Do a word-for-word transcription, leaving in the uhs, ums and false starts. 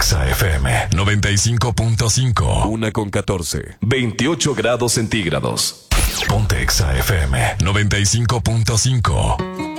Exa F M noventa y cinco punto cinco. Una con catorce. veintiocho grados centígrados. Ponte Exa F M noventa y cinco punto cinco.